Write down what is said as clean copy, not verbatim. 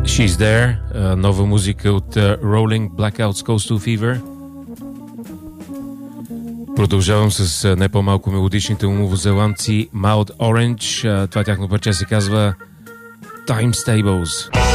She's There, нова музика от Rolling Blackouts Coastal Fever. Продължавам с не по-малко мелодичните новозеландци Mild Orange. Това тяхно парче се казва Timestables.